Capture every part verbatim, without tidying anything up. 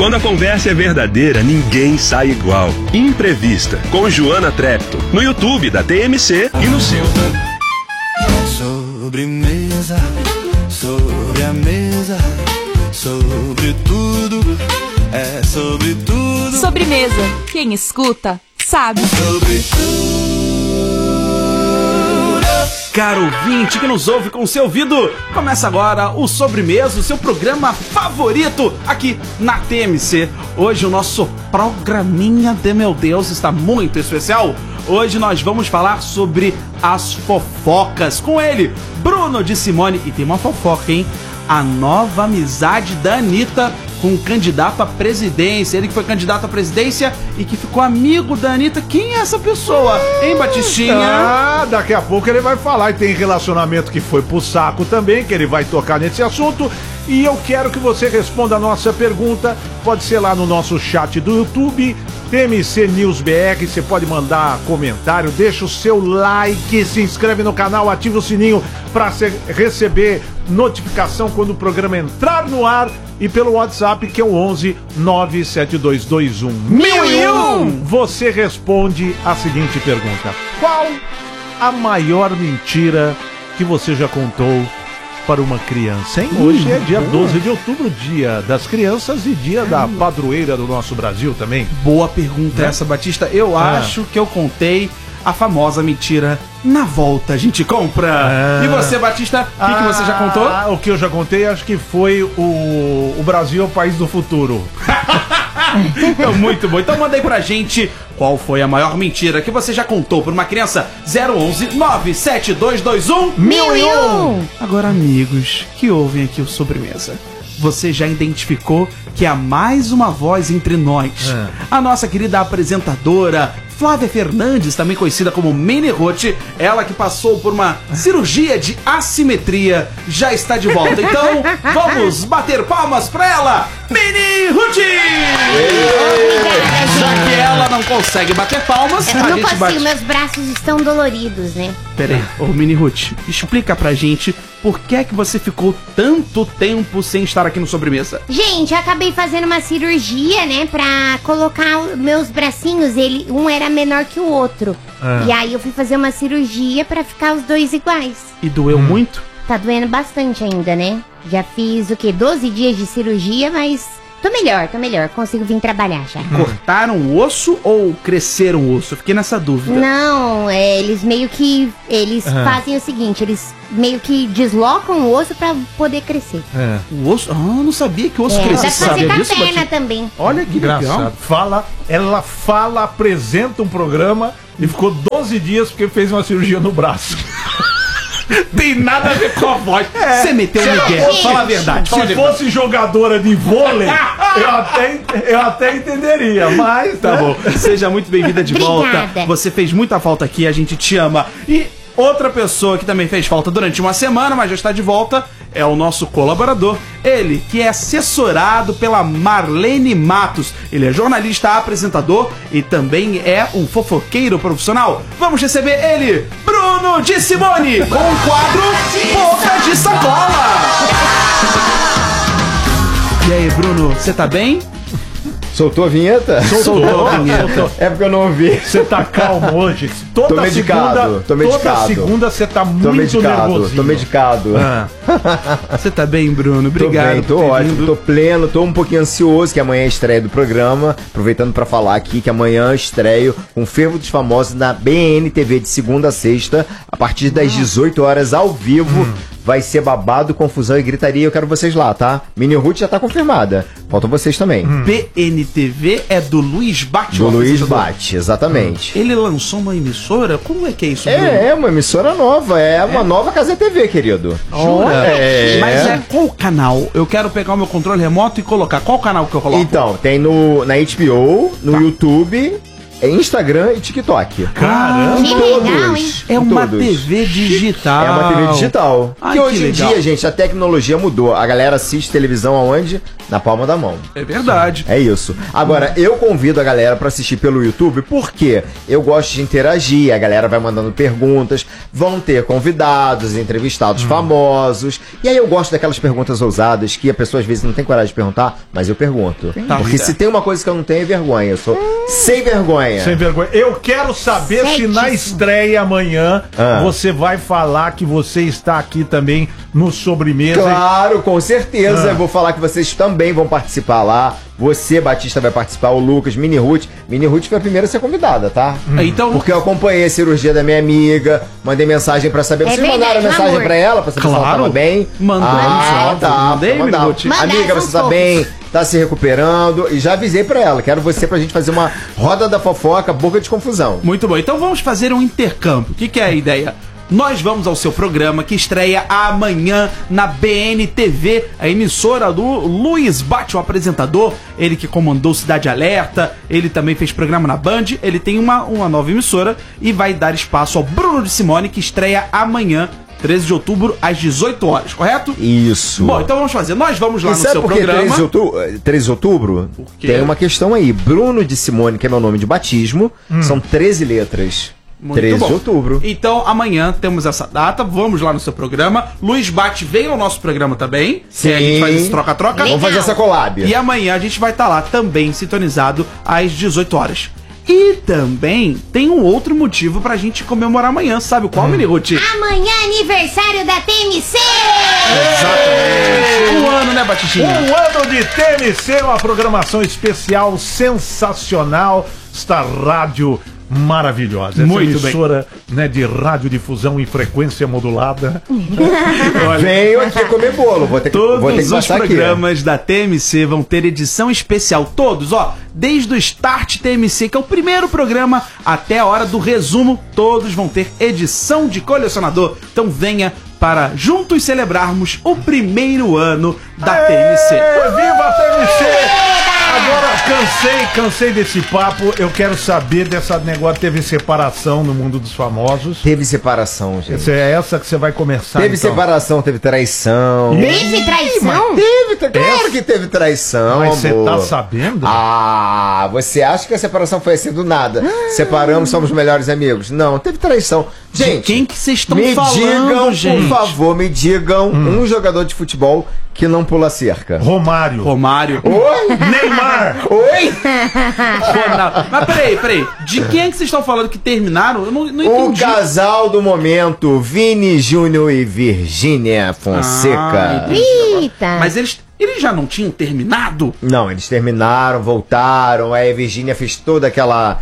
Quando a conversa é verdadeira, ninguém sai igual. Imprevista, com Joana Trepto, no YouTube da T M C e no seu. Sobremesa, sobre a mesa, sobre tudo, é sobre tudo. Sobremesa, quem escuta, sabe. Sobre tudo. Caro ouvinte que nos ouve com o seu ouvido, começa agora o Sobremesa, o seu programa favorito aqui na T M C. Hoje o nosso programinha de meu Deus está muito especial. Hoje nós vamos falar sobre as fofocas com ele, Bruno de Simone. E tem uma fofoca, hein? A nova amizade da Anitta com o candidato à presidência. Ele que foi candidato à presidência e que ficou amigo da Anitta. Quem é essa pessoa, hein, Batistinha? Ah, daqui a pouco ele vai falar. E tem relacionamento que foi pro saco também, que ele vai tocar nesse assunto. E eu quero que você responda a nossa pergunta. Pode ser lá no nosso chat do YouTube, T M C News B R. Você pode mandar comentário, deixa o seu like, se inscreve no canal, ativa o sininho para receber notificação quando o programa entrar no ar. E pelo WhatsApp, que é o onze nove sete dois dois um mil e um. Você responde a seguinte pergunta: qual a maior mentira que você já contou para uma criança, hein? Hoje é dia doze de outubro, dia das crianças e dia da padroeira do nosso Brasil também. Boa pergunta, né? Essa, Batista. Eu ah. acho que eu contei a famosa mentira: na volta a gente compra. Ah. E você, Batista, o que, ah, que você já contou? O que eu já contei, acho que foi o, o Brasil é o país do futuro. Então, muito bom. Então manda aí pra gente qual foi a maior mentira que você já contou para uma criança. Zero onze nove sete dois dois um mil e um. Agora, amigos que ouvem aqui o Sobremesa, você já identificou que há mais uma voz entre nós. É. A nossa querida apresentadora Flávia Fernandes, também conhecida como Mini Ruth, ela que passou por uma cirurgia de assimetria, já está de volta. Então, vamos bater palmas pra ela, Mini Ruth! Já que ela não consegue bater palmas, eu a não gente consigo, bate... meus braços estão doloridos, né? Pera aí, ô Mini Ruth, explica pra gente por que é que você ficou tanto tempo sem estar aqui no Sobremesa. Gente, eu acabei fazendo uma cirurgia, né, pra colocar os meus bracinhos, ele, um era menor que o outro. Ah. E aí eu fui fazer uma cirurgia pra ficar os dois iguais. E doeu hum. muito? Tá doendo bastante ainda, né? Já fiz, o quê? doze dias de cirurgia, mas tô melhor, tô melhor. Consigo vir trabalhar já. Hum. Cortaram o osso ou cresceram o osso? Eu fiquei nessa dúvida. Não, é, eles meio que... Eles ah. fazem o seguinte, eles meio que deslocam o osso pra poder crescer. É. O osso? Ah, não sabia que o osso é, crescia. Dá pra fazer com a perna também. Olha que legal. Fala, ela fala, apresenta um programa e ficou doze dias porque fez uma cirurgia no braço. Tem nada a ver com a voz. É, você meteu o Miguel. Fala a verdade. Se fala fosse jogadora de vôlei, eu até, eu até entenderia, mas... Tá, né? Bom. Seja muito bem-vinda de Obrigada. volta. Você fez muita falta aqui, a gente te ama. E outra pessoa que também fez falta durante uma semana, mas já está de volta, é o nosso colaborador. Ele, que é assessorado pela Marlene Matos. Ele é jornalista, apresentador e também é um fofoqueiro profissional. Vamos receber ele, Bruno de Simone, com o quadro Boca de Sacola. E aí, Bruno, você tá bem? Soltou a vinheta? Soltou a vinheta. É porque eu não ouvi. Você tá calmo hoje? Toda tô medicado, segunda, tô medicado. Toda segunda você tá muito tô medicado, nervosinho. Tô medicado. Ah. Você tá bem, Bruno? Obrigado. Tô bem, tô ótimo, vindo. Tô pleno, tô um pouquinho ansioso, que amanhã é a estreia do programa. Aproveitando pra falar aqui que amanhã eu estreio um Fervo dos Famosos na B N T V de segunda a sexta, a partir das dezoito horas ao vivo. Hum. Vai ser babado, confusão e gritaria. Eu quero vocês lá, tá? Mini Ruth já tá confirmada. Faltam vocês também. Hum. B N T V é do Luiz Bate. Do Luiz Bate, exatamente. Hum. Ele lançou uma emissora? Como é que é isso, Bruno? É, é uma emissora nova. É, é. uma nova Casa T V, querido. Jura? É. Mas é qual canal? Eu quero pegar o meu controle remoto e colocar. Qual canal que eu coloco? Então, tem no, na H B O, no tá. YouTube... é Instagram e TikTok. Caramba! Que legal, hein? É uma todos. T V digital. É uma T V digital. Ai, que que hoje em legal. dia, gente, a tecnologia mudou. A galera assiste televisão aonde? Na palma da mão. É verdade. É isso. Agora, eu convido a galera pra assistir pelo YouTube, porque eu gosto de interagir, a galera vai mandando perguntas, vão ter convidados, entrevistados famosos, e aí eu gosto daquelas perguntas ousadas que a pessoa às vezes não tem coragem de perguntar, mas eu pergunto. Tá Porque certo. se tem uma coisa que eu não tenho é vergonha, eu sou sem vergonha. Sem vergonha. Eu quero saber se na estreia amanhã Ah. você vai falar que você está aqui também no Sobremesa. Claro, com certeza. Ah. Eu vou falar que vocês também vão participar lá. Você, Batista, vai participar, o Lucas, Mini Ruth. Mini Ruth foi a primeira a ser convidada, tá? Então, Porque eu acompanhei a cirurgia da minha amiga, mandei mensagem pra saber. É Vocês verdade, mandaram mensagem amor. pra ela pra saber se ela Claro. tava bem? Mandamos, Ah, óbvio. tá. Mandei, Mandar. Mini Ruth. Mandaram, Amiga, são você tá fofos. bem? Tá se recuperando? E já avisei pra ela. Quero você pra gente fazer uma roda da fofoca, boca de confusão. muito bom. Então vamos fazer um intercâmbio. O que, que é a ideia? Nós vamos ao seu programa que estreia amanhã na B N T V, a emissora do Luiz Bate, o apresentador, ele que comandou Cidade Alerta, ele também fez programa na Band, ele tem uma, uma nova emissora e vai dar espaço ao Bruno de Simone, que estreia amanhã, treze de outubro, às dezoito horas, correto? Isso. Bom, então vamos fazer. Nós vamos lá E no sabe seu por que programa. treze de outubro? treze de outubro? quê? Tem uma questão aí. Bruno de Simone, que é meu nome de batismo, são treze letras. Muito treze bom. de outubro. Então, amanhã temos essa data, vamos lá no seu programa. Luiz Bate vem ao nosso programa também. Sim. Que a gente faz esse troca-troca. Vamos fazer essa collab. E amanhã a gente vai estar lá também sintonizado às dezoito horas. E também tem um outro motivo pra gente comemorar amanhã, sabe qual, Mini Ruth? Amanhã é aniversário da T M C! Um ano, né, Batistinha? Um ano de T M C, uma programação especial sensacional. Esta rádio maravilhosa. Essa Muito bem. emissora, né, de radiodifusão em frequência modulada. Venho aqui comer bolo. Vou ter que, Todos vou ter que os passar aqui. programas da T M C vão ter edição especial. Todos, ó. Desde o Start T M C, que é o primeiro programa, até a hora do resumo, todos vão ter edição de colecionador. Então venha para juntos celebrarmos o primeiro ano da T M C. Ê, viva a T M C! Agora cansei, cansei desse papo. Eu quero saber dessa negócio. Teve separação no mundo dos famosos. Teve separação, gente. Essa é essa que você vai começar. Teve então. separação, teve traição. Teve traição? Teve, tá- claro que teve traição, Mas você amor. tá sabendo? Ah, você acha que a separação foi assim do nada? Separamos, somos melhores amigos? Não, teve traição. Gente, quem que vocês estão me falando, digam, gente? por favor, me digam um jogador de futebol que não pula cerca. Romário. Romário. Oi? Neymar. Oi? Ronaldo. Mas peraí, peraí. De quem é que vocês estão falando que terminaram? Eu não, não O entendi. casal do momento, Vini Júnior e Virgínia Fonseca. Ah, entendi. Eita! Mas eles, eles já não tinham terminado? Não, eles terminaram, voltaram, aí a Virgínia fez toda aquela...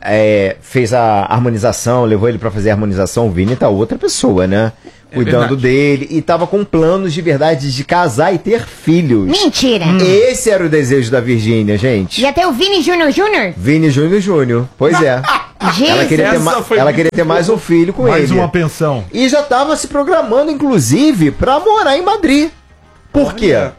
é, fez a harmonização, levou ele pra fazer a harmonização. O Vini tá outra pessoa, né? Cuidando verdade. dele. E tava com planos de verdade de casar e ter filhos. Mentira! Esse era o desejo da Virgínia, gente. E até o Vini Júnior Júnior? Vini Júnior Júnior. Pois é. Ela queria, ter, Essa ma- foi ela muito queria ter mais um filho com Mais ele. uma pensão. E já tava se programando, inclusive, pra morar em Madrid. Por quê? Olha.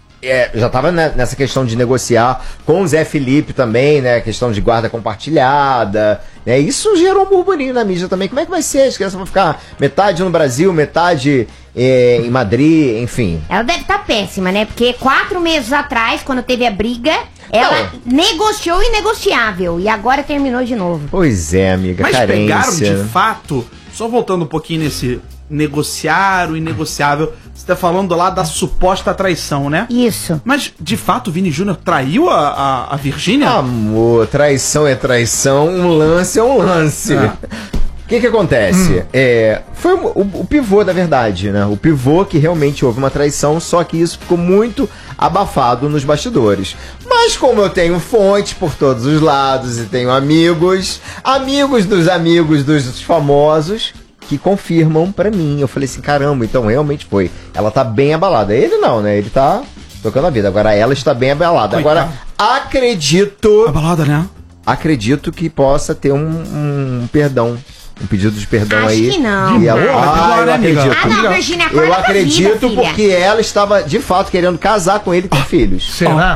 É, já tava ne- nessa questão de negociar com o Zé Felipe também, né? Questão de guarda compartilhada. Né? Isso gerou um burburinho na mídia também. Como é que vai ser? As crianças vão ficar metade no Brasil, metade é, em Madrid, enfim. Ela deve estar péssima, né? Porque quatro meses atrás, quando teve a briga, ela negociou o inegociável. E agora terminou de novo. Pois é, amiga, Mas carência. pegaram de fato, só voltando um pouquinho nesse negociar o inegociável, você tá falando lá da suposta traição, né? Isso. Mas, de fato, o Vini Júnior traiu a, a, a Virgínia? Amor, traição é traição, um lance é um lance. Ah. O que que acontece? É, foi o, o- o pivô da verdade, né? O pivô que realmente houve uma traição, só que isso ficou muito abafado nos bastidores. Mas como eu tenho fontes por todos os lados e tenho amigos, amigos dos amigos dos famosos, que confirmam pra mim. Eu falei assim, caramba, então realmente foi. Ela tá bem abalada. Ele não, né? Ele tá tocando a vida. Agora ela está bem abalada. Coitado. Agora, acredito... A balada, né? Acredito que possa ter um, um perdão, um pedido de perdão Acho aí. que não. E ela, Porra, ah, demora, eu né, amiga? acredito. Ah, não, Virgínia, acorda Eu pra acredito vida, filha. porque ela estava de fato querendo casar com ele e ter filhos. Será?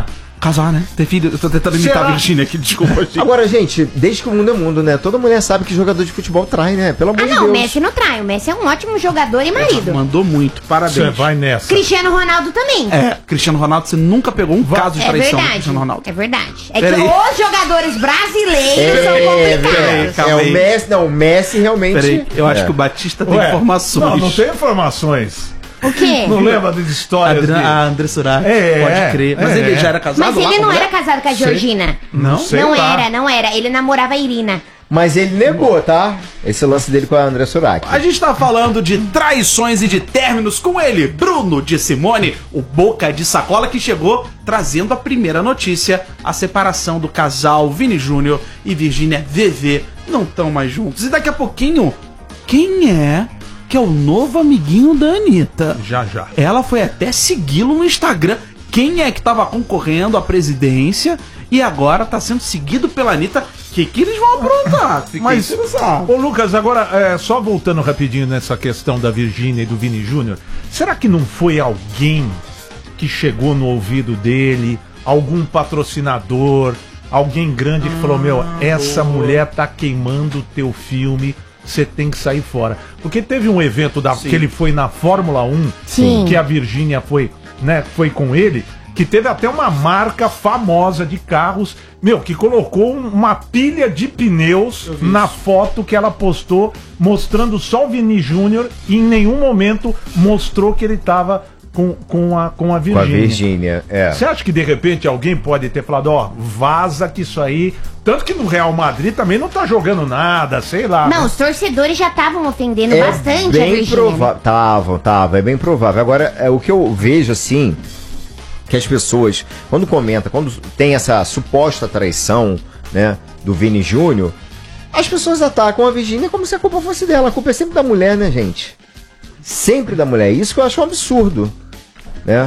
Casar, né? Ter filho. Eu tô tentando imitar Será? a Virgínia aqui, desculpa, gente. Agora, gente, desde que o mundo é mundo, né? Toda mulher sabe que jogador de futebol trai, né? Pelo amor Ah, de não, o Deus. Messi não trai. O Messi é um ótimo jogador e marido. Mandou muito, parabéns. Você vai nessa. Cristiano Ronaldo também. É, Cristiano Ronaldo, você nunca pegou um caso de É traição do verdade. Cristiano Ronaldo. É verdade. É Pera que aí. os jogadores brasileiros É, são é, complicados. calma é, aí. o Messi, não, o Messi realmente... Peraí, eu acho É. que o Batista tem Ué, informações. Não, não tem informações. O quê? Não lembra das histórias Adriana, de... a André Surak, É, pode é, crer. Mas é, ele é. já era casado Mas lá ele com não a era mulher? casado com a Georgina. Não sei Não lá. era, não era. Ele namorava a Irina. Mas ele negou, tá? Esse lance dele com a André Surak. A gente tá falando de traições e de términos com ele, Bruno de Simone, o boca de sacola que chegou trazendo a primeira notícia, a separação do casal Vini Júnior e Virgínia V V não estão mais juntos. E daqui a pouquinho, quem é que é o novo amiguinho da Anitta? Já, já. Ela foi até segui-lo no Instagram. Quem é que tava concorrendo à presidência e agora tá sendo seguido pela Anitta? O que, que eles vão aprontar? Fiquei Mas, interessado. ô Lucas, agora, é, só voltando rapidinho nessa questão da Virgínia e do Vini Júnior, será que não foi alguém que chegou no ouvido dele, algum patrocinador, alguém grande que falou, meu, essa mulher tá queimando o teu filme, você tem que sair fora. Porque teve um evento da, que ele foi na Fórmula um, Sim. que a Virgínia foi, né, foi com ele, que teve até uma marca famosa de carros, meu, que colocou uma pilha de pneus na foto que ela postou, mostrando só o Vini Júnior, e em nenhum momento mostrou que ele tava com, com, a, com a Com a Virgínia. Virgínia, é. Você acha que de repente alguém pode ter falado, ó, vaza que isso aí... Tanto que no Real Madrid também não tá jogando nada, sei lá. Não, né? os torcedores já estavam ofendendo bastante a bem Virgínia. provável. Tava, tava, é bem provável. Agora, é, o que eu vejo assim, que as pessoas, quando comenta, quando tem essa suposta traição, né, do Vini Júnior, as pessoas atacam a Virgínia como se a culpa fosse dela. A culpa é sempre da mulher, né, gente? Sempre da mulher. Isso que eu acho um absurdo, né?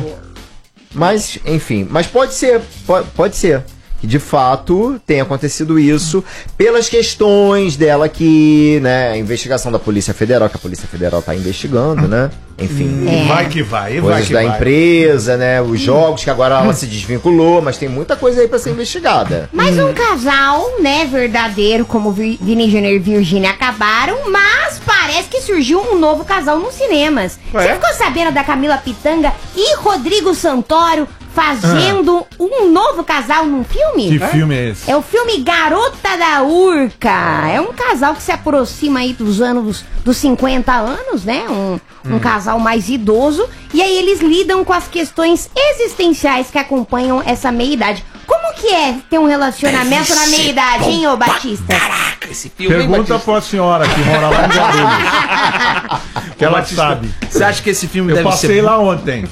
Mas, enfim, mas pode ser, pode, pode ser. Que de fato tenha acontecido isso pelas questões dela que, né, a investigação da Polícia Federal, que a Polícia Federal tá investigando, né? Enfim. E vai que vai, e vai Coisas que da vai. empresa, né? Os jogos que agora ela se desvinculou, mas tem muita coisa aí pra ser investigada. Mas um casal, né, verdadeiro, como Vi- Vini Júnior e Virgínia acabaram, mas parece que surgiu um novo casal nos cinemas. Você ficou sabendo da Camila Pitanga e Rodrigo Santoro fazendo um novo casal num filme? Que filme é esse? É o filme Garota da Urca. É um casal que se aproxima aí dos anos dos cinquenta anos, né? Um, um casal mais idoso. E aí eles lidam com as questões existenciais que acompanham essa meia-idade. Como que é ter um relacionamento na meia-idade, hein, ô Batista? Caraca, esse filme, hein, Pergunta Batista? pra senhora que mora lá em Guarulhos. que ela Batista, sabe. Você acha que esse filme Eu deve passei ser lá ontem.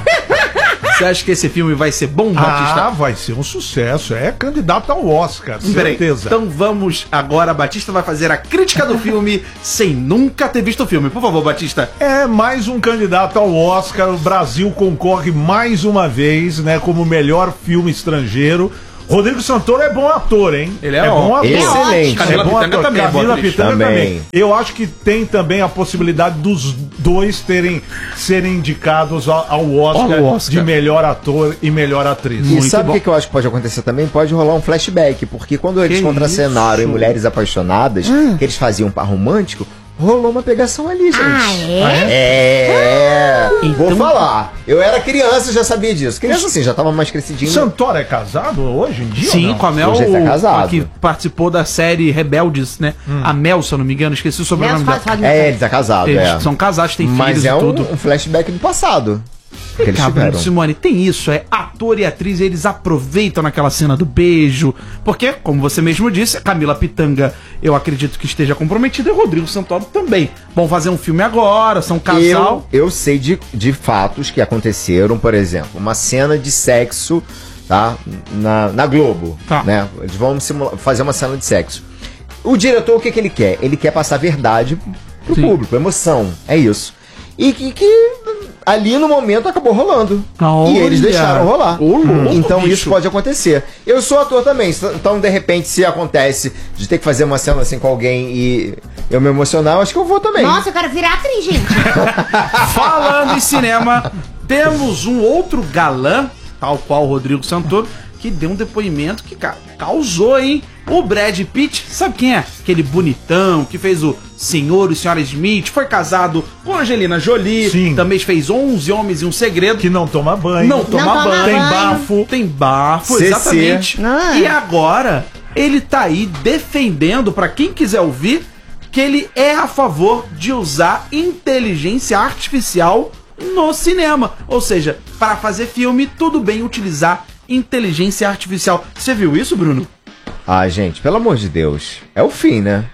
Você acha que esse filme vai ser bom, Batista? Ah, vai ser um sucesso. É candidato ao Oscar, Peraí, certeza. então vamos agora, Batista vai fazer a crítica do filme sem nunca ter visto o filme. Por favor, Batista. É mais um candidato ao Oscar. O Brasil concorre mais uma vez, né, como melhor filme estrangeiro. Rodrigo Santoro é bom ator, hein? Ele é bom ó- ator. excelente. Camila é bom Pitanga ator. também é boa Camila atriz. Pitanga Também. também. Eu acho que tem também a possibilidade dos dois terem serem indicados ao, ao Oscar, Ao Oscar. de melhor ator e melhor atriz. E sabe o que, que eu acho que pode acontecer também? Pode rolar um flashback, porque quando eles Que contracenaram em isso? Mulheres Apaixonadas, que eles faziam um par romântico, rolou uma pegação ali, gente. Ah, é? É, vou Então- falar. Eu era criança, já sabia disso. Criança assim, já tava mais crescidinho. Santoro é casado hoje em dia? ou Sim, não? com a Mel, Hoje ele tá casado. a que participou da série Rebeldes, né? A Mel, se eu não me engano, esqueci o sobrenome Nelson dela. faz- É, ele tá casado, Eles é. são casados, têm Mas filhos é e um, tudo. um flashback do passado. Que eles Cara, Bruno tiveram. Simone, tem isso, é ator e atriz, eles aproveitam naquela cena do beijo, porque, como você mesmo disse, a Camila Pitanga, eu acredito que esteja comprometida, e o Rodrigo Santoro também. Vão fazer um filme agora, são um casal. Eu, eu sei de, de fatos que aconteceram, por exemplo, uma cena de sexo, tá? Na, na Globo, Tá. né? Eles vão simula- fazer uma cena de sexo. O diretor, o que, que ele quer? Ele quer passar verdade pro Sim. público, emoção, é isso. E que, que ali no momento acabou rolando. Olha! E eles deixaram rolar. Ô, louco, Então bicho. isso pode acontecer. Eu sou ator também, então de repente se acontece de ter que fazer uma cena assim com alguém e eu me emocionar, eu acho que eu vou também. Nossa, eu quero virar atriz, gente. Falando em cinema, temos um outro galã, tal qual o Rodrigo Santoro, que que deu um depoimento que ca- causou, hein? O Brad Pitt, sabe quem é? Aquele bonitão que fez o Senhor e Senhora Smith, foi casado com Angelina Jolie, Sim. também fez onze Homens e um Segredo. Que não toma banho. Não toma toma banho. Tem banho. bafo. Tem bafo, C C. exatamente. Ah. E agora, ele tá aí defendendo, pra quem quiser ouvir, que ele é a favor de usar inteligência artificial no cinema. Ou seja, para fazer filme, tudo bem utilizar inteligência artificial. Você viu isso, Bruno? Ah, gente, pelo amor de Deus. É o fim, né?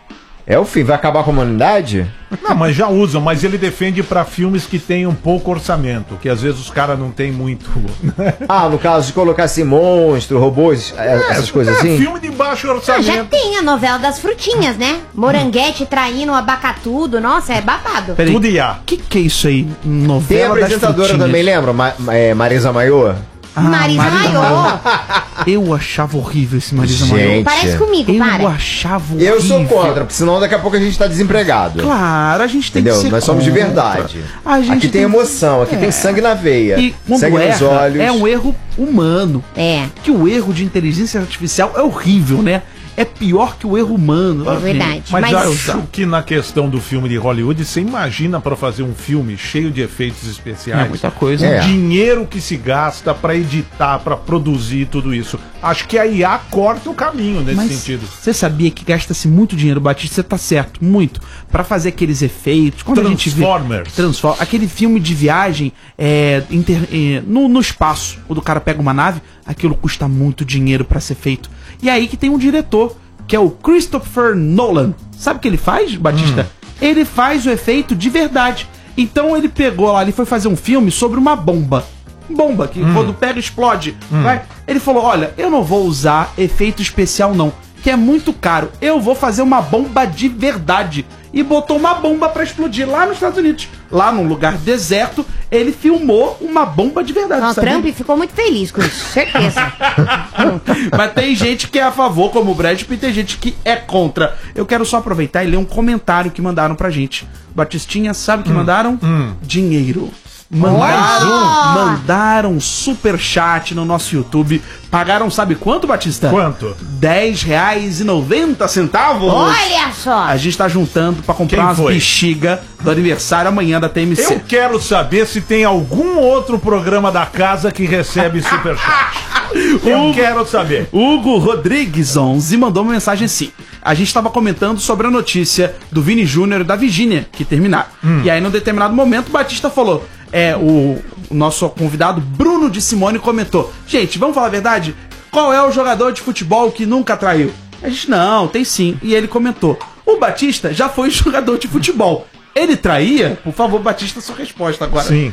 É o fim. Vai acabar com a humanidade? Não, mas já usam, mas ele defende pra filmes que tem um pouco orçamento, que às vezes os caras não tem muito. Ah, no caso de colocar assim, monstro, robôs, é, essas coisas é, assim? filme de baixo Ah, orçamento. já tem a novela das frutinhas, né? Moranguete traindo o abacatudo. Nossa, é babado. Peraí, Tudo I A. o que, que é isso aí? Novela Tem a das apresentadora frutinhas. também, lembra? Ma é, Marisa Maior? Ah, Marisa Maior. Eu achava horrível esse Marisa Gente. Maior. Parece comigo, Eu para. achava horrível. Eu sou contra, porque senão daqui a pouco a gente tá desempregado. Claro, a gente tem Entendeu? que ser Nós somos de contra. verdade. A gente Aqui tem emoção, aqui É. tem sangue na veia. E quando sangue nos erra, olhos. é um erro humano. É. Que o erro de inteligência artificial é horrível, né? É pior que o erro humano. É verdade. Mas, Mas- acho que na questão do filme de Hollywood, você imagina pra fazer um filme cheio de efeitos especiais. É muita coisa. O É. dinheiro que se gasta pra editar, pra produzir tudo isso. Acho que a I A corta o caminho nesse Mas sentido. você sabia que gasta-se muito dinheiro, Batista? Você tá certo, muito. Pra fazer aqueles efeitos. Quando a gente vê Transformers. Transform, aquele filme de viagem é, inter- é, no, no espaço, quando o cara pega uma nave, aquilo custa muito dinheiro pra ser feito. E aí que tem um diretor, que é o Christopher Nolan. Sabe o que ele faz, Batista? Ele faz o efeito de verdade. Então ele pegou lá, ele foi fazer um filme sobre uma bomba. Bomba, que quando pega, explode. Vai? Ele falou, olha, eu não vou usar efeito especial não, que é muito caro. Eu vou fazer uma bomba de verdade. E botou uma bomba pra explodir lá nos Estados Unidos. Lá num lugar deserto, ele filmou uma bomba de verdade. Não, o sabia? Trump ficou muito feliz com isso, certeza. Mas tem gente que é a favor, como o Brad Pitt, tem gente que é contra. Eu quero só aproveitar e ler um comentário que mandaram pra gente. Batistinha, sabe o que mandaram? Dinheiro. Mandaram, Olha! mandaram um superchat no nosso YouTube. Pagaram, sabe quanto, Batista? Quanto? dez reais e noventa centavos. Olha só. A gente tá juntando pra comprar Quem umas foi? bexiga do aniversário amanhã da T M C. Eu quero saber se tem algum outro programa da casa que recebe superchat. Eu quero saber. Hugo Rodrigues onze mandou uma mensagem assim. A gente estava comentando sobre a notícia do Vini Júnior e da Virgínia, que terminaram. E aí, num determinado momento, o Batista falou: é, o, o nosso convidado Bruno de Simone comentou: gente, vamos falar a verdade? Qual é o jogador de futebol que nunca traiu? A gente, não, tem sim. E ele comentou: o Batista já foi jogador de futebol. Ele traía? Por favor, Batista, sua resposta agora. Sim.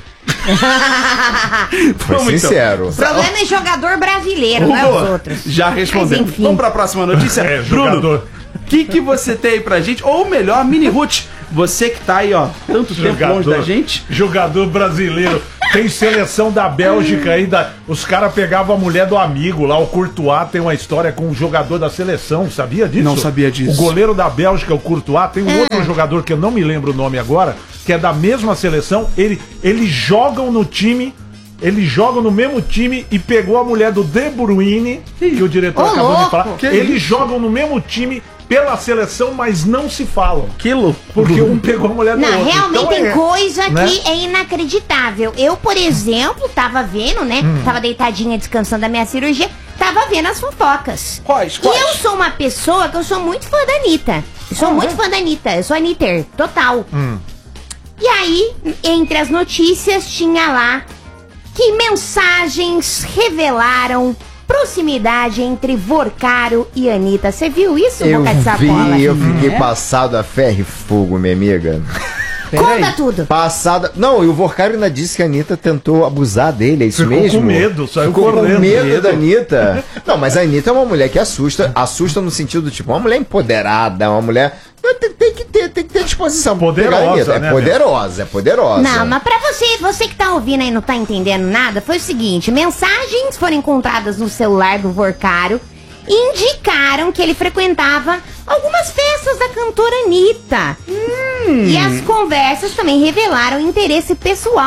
Foi Vamos, então. sincero. O problema é jogador brasileiro, não é os Hugo, outros. já respondeu. Mas, enfim. Vamos pra próxima notícia? É, Bruno, jogador. o que, que você tem aí pra gente? Ou melhor, Mini Ruth, você que tá aí, ó, tanto tempo longe da gente. Jogador brasileiro. Tem seleção da Bélgica aí. Da, os caras pegavam a mulher do amigo lá. O Courtois tem uma história com um jogador da seleção. Sabia disso? Não sabia disso. O goleiro da Bélgica, o Courtois, tem um outro jogador que eu não me lembro o nome agora, que é da mesma seleção. Ele, eles jogam no time. Eles jogam no mesmo time e pegou a mulher do De Bruyne, que o diretor Ô, acabou louco! de falar. Que Eles isso? jogam no mesmo time pela seleção, mas não se falam. Que louco. Porque um pegou a mulher do Não, outro. realmente Então tem é- coisa né? que é inacreditável. Eu, por exemplo, tava vendo, né? Hum. Tava deitadinha descansando da minha cirurgia, tava vendo as fofocas. Quais? E Quais? eu sou uma pessoa que eu sou muito fã da Anitta. Eu sou muito fã da Anitta, eu sou Anitter, total. Hum. E aí, entre as notícias, tinha lá que mensagens revelaram proximidade entre Vorcaro e Anitta. Você viu isso, Eu Boca de Sacola? vi, eu fiquei passado a ferro e fogo, minha amiga. Conta tudo. Passada. Não, e o Vorcaro ainda disse que a Anitta tentou abusar dele, é isso Ficou mesmo? com medo, saiu Ficou correndo. com medo, Medo. da Anitta. Não, mas a Anitta é uma mulher que assusta, assusta no sentido, tipo, uma mulher empoderada, uma mulher. Tem, tem que ter, tem que ter disposição. pra pegar a Poderosa, Anitta. né, É poderosa, é poderosa. Não, mas pra você, você que tá ouvindo aí e não tá entendendo nada, foi o seguinte: mensagens foram encontradas no celular do Vorcaro e indicaram que ele frequentava algumas festas da cantora Anitta. E as conversas também revelaram interesse pessoal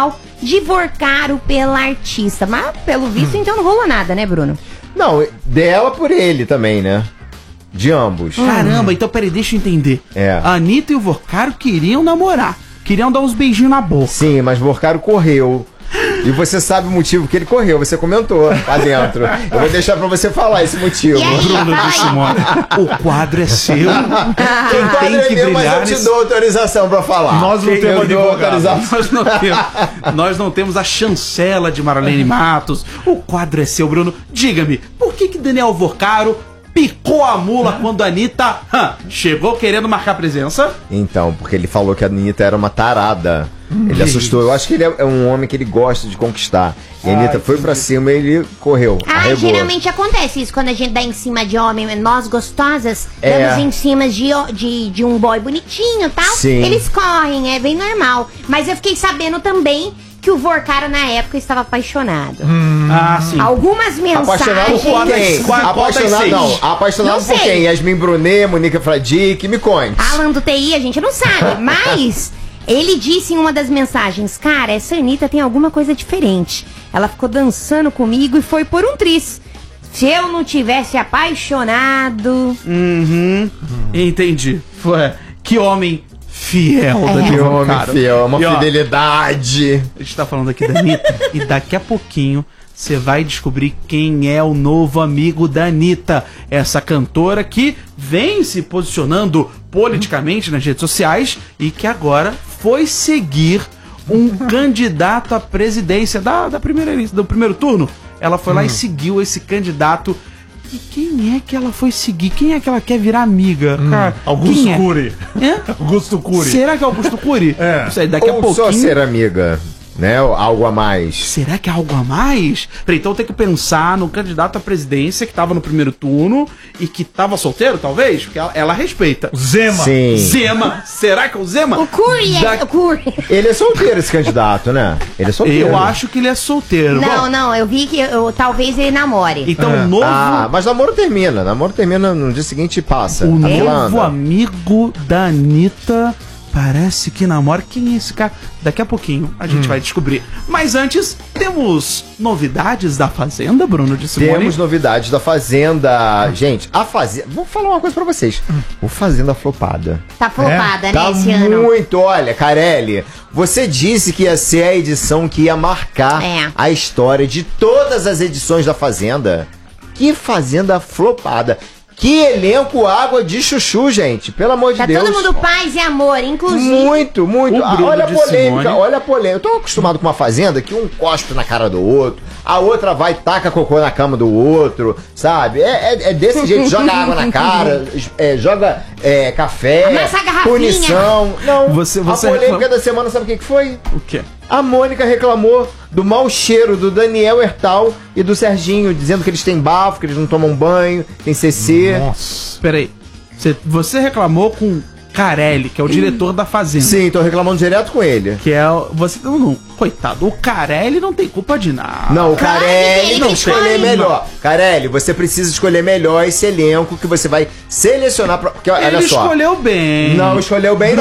divorcaram pela artista. Mas, pelo visto, então não rolou nada, né, Bruno? Não, dela por ele também, né? De ambos. Caramba, então peraí, deixa eu entender. É. A Anitta e o Vorcaro queriam namorar. Queriam dar uns beijinhos na boca. Sim, mas Vorcaro correu. E você sabe o motivo que ele correu, você comentou lá dentro. Eu vou deixar pra você falar esse motivo. E aí? Bruno Fala de aí. Simone, o quadro é seu. Quem Quem tem que meu, mas brilhar eu te nesse... dou autorização pra falar. Nós não Quem temos eu dou advogado. autorização. Nós não, temos, nós não temos a chancela de Marlene Matos. O quadro é seu, Bruno. Diga-me, por que que Daniel Vorcaro picou a mula quando a Anitta hã, chegou querendo marcar presença? Então, porque ele falou que a Anitta era uma tarada. Ele assustou. Eu acho que ele é um homem que ele gosta de conquistar. E a Anitta foi pra cima e ele correu. Ah, arregou. geralmente acontece isso quando a gente dá em cima de homem. Nós gostosas É. damos em cima de, de, de um boy bonitinho e tal. Sim. Eles correm, é bem normal. Mas eu fiquei sabendo também que o Vorcaro na época estava apaixonado. Ah, sim. Algumas Apaixonado mensagens. por quem? Qual- qual das Apaixonado seis? não. Apaixonado Não por sei. quem? Yasmin Brunet, Monique Fradique, me conte. Alan do T I, a gente não sabe, mas ele disse em uma das mensagens: cara, essa Anitta tem alguma coisa diferente. Ela ficou dançando comigo e foi por um tris. Se eu não tivesse apaixonado. Uhum. Entendi. Foi. Que homem fiel, É. Daniel Que homem Vorcaro. fiel, é uma E, ó, fidelidade. A gente tá falando aqui da Anitta e daqui a pouquinho você vai descobrir quem é o novo amigo da Anitta. Essa cantora que vem se posicionando politicamente nas redes sociais e que agora foi seguir um candidato à presidência da, da primeira, do primeiro turno. Ela foi lá e seguiu esse candidato. E quem é que ela foi seguir? Quem é que ela quer virar amiga? Cara, Augusto quem é? Cury. É? Augusto Cury. Será que é Augusto Cury? É. Não sei, daqui a Ou pouquinho... só ser amiga, né? Algo a mais. Será que é algo a mais? Peraí, então tem que pensar no candidato à presidência que tava no primeiro turno e que tava solteiro, talvez? Porque ela, ela respeita. Zema. Sim. Zema! Será que é o Zema? O Cury é. Da- O Cury. Ele é solteiro, esse candidato, né? Ele é solteiro. Eu acho que ele é solteiro. Não, Bom, não, eu vi que eu, talvez ele namore. então É. o novo, Ah, mas namoro termina. Namoro termina no dia seguinte e passa. o A fila novo anda. amigo da Anitta parece que namora. Quem é esse cara? Daqui a pouquinho a Hum. gente vai descobrir. Mas antes, temos novidades da Fazenda, Bruno de Simone? Temos novidades da Fazenda. Gente, a Fazenda. Vou falar uma coisa pra vocês. O Fazenda flopada. Tá flopada, né, Tá esse ano. muito. Olha, Carelli, você disse que ia ser a edição que ia marcar É. a história de todas as edições da Fazenda. Que Fazenda flopada. Que elenco água de chuchu, gente. Pelo amor de Tá Deus. todo mundo paz e amor, inclusive. Muito, muito. O Ah, Bruno olha a de polêmica, Simone. olha a polêmica. Eu tô acostumado com uma fazenda que um cospe na cara do outro, a outra vai e taca cocô na cama do outro, sabe? É, é- é desse jeito, joga água na cara, é, joga é, café, Amassa a garrafinha. punição. Não, Você- você a polêmica reclama- da semana, sabe o que, que foi? O quê? A Mônica reclamou do mau cheiro do Daniel Hertal e do Serginho, dizendo que eles têm bafo, que eles não tomam banho, tem C C. Nossa. Peraí. Você, você reclamou com Carelli, que é o diretor da Fazenda. Sim, tô reclamando direto com ele. Que é. o- Você. Não, não, coitado, o Carelli não tem culpa de nada. Não, o Claro que Carelli ele não que escolher escolhe. melhor. Carelli, você precisa escolher melhor esse elenco que você vai selecionar pra... Porque, olha Ele só. escolheu bem. Não escolheu bem,